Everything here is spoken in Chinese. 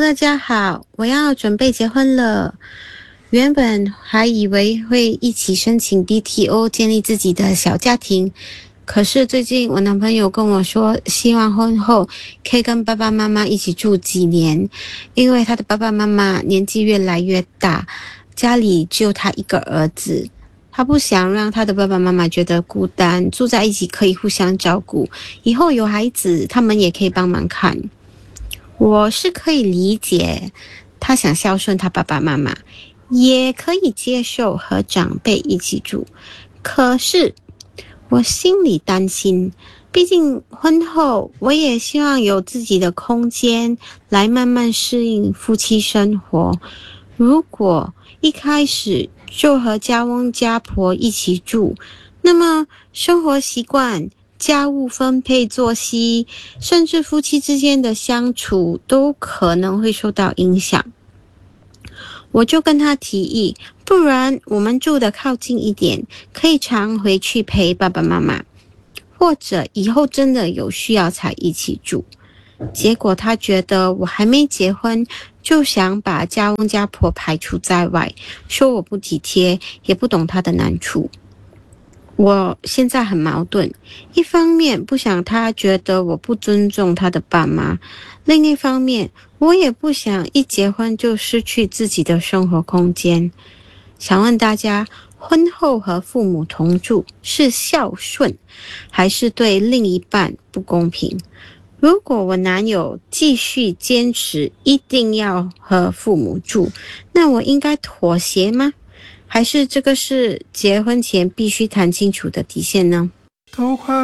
大家好，我要准备结婚了。原本还以为会一起申请 DTO 建立自己的小家庭，可是最近我男朋友跟我说，希望婚后可以跟爸爸妈妈一起住几年，因为他的爸爸妈妈年纪越来越大，家里只有他一个儿子。他不想让他的爸爸妈妈觉得孤单，住在一起可以互相照顾，以后有孩子他们也可以帮忙看。我是可以理解他想孝顺他爸爸妈妈，也可以接受和长辈一起住。可是我心里担心，毕竟婚后我也希望有自己的空间来慢慢适应夫妻生活。如果一开始就和家翁家婆一起住，那么生活习惯、家务分配、作息，甚至夫妻之间的相处都可能会受到影响。我就跟他提议，不然我们住得靠近一点，可以常回去陪爸爸妈妈，或者以后真的有需要才一起住。结果他觉得我还没结婚，就想把家翁家婆排除在外，说我不体贴，也不懂他的难处。我现在很矛盾，一方面不想他觉得我不尊重他的爸妈，另一方面我也不想一结婚就失去自己的生活空间。想问大家，婚后和父母同住是孝顺，还是对另一半不公平？如果我男友继续坚持一定要和父母住，那我应该妥协吗？还是这个是结婚前必须谈清楚的底线呢？ 都快